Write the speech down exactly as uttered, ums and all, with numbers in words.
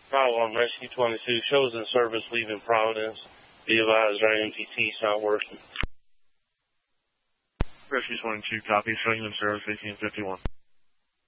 Fire alarm, Rescue twenty-two, shows in service leaving Providence. Be advised, our M T T is not working. Rescue twenty-two, copy, showing in service eighteen fifty-one.